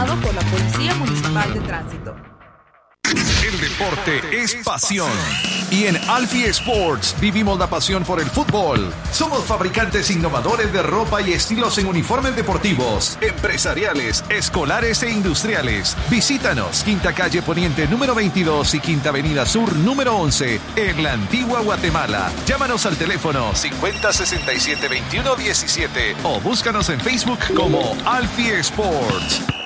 autorizado por la Policía Municipal de Tránsito. El deporte es pasión. Y en Alfie Sports vivimos la pasión por el fútbol. Somos fabricantes innovadores de ropa y estilos en uniformes deportivos, empresariales, escolares e industriales. Visítanos, Quinta Calle Poniente número 22 y Quinta Avenida Sur número 11, en la Antigua Guatemala. Llámanos al teléfono 5067-2117 o búscanos en Facebook como Alfie Sports.